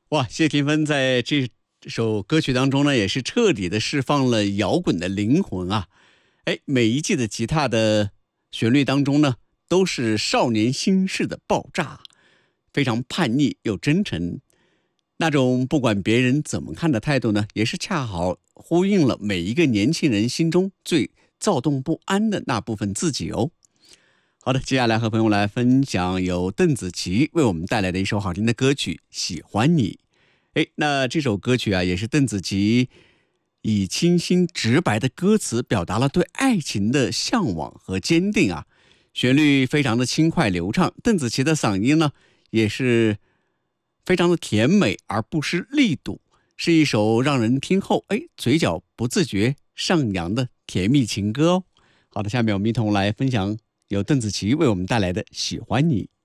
哇，谢霆锋在这首歌曲当中呢，也是彻底的释放了摇滚的灵魂啊！哎，每一季的吉他的旋律当中呢，都是少年心事的爆炸，非常叛逆又真诚。那种不管别人怎么看的态度呢，也是恰好呼应了每一个年轻人心中最躁动不安的那部分自己哦。好的，接下来和朋友来分享由邓紫棋为我们带来的一首好听的歌曲《喜欢你》。哎，那这首歌曲啊，也是邓紫棋以清新直白的歌词表达了对爱情的向往和坚定啊。旋律非常的轻快流畅，邓紫棋的嗓音呢也是非常的甜美而不失力度，是一首让人听后嘴角不自觉上扬的甜蜜情歌哦。好的，下面我们一同来分享由邓紫棋为我们带来的《喜欢你》。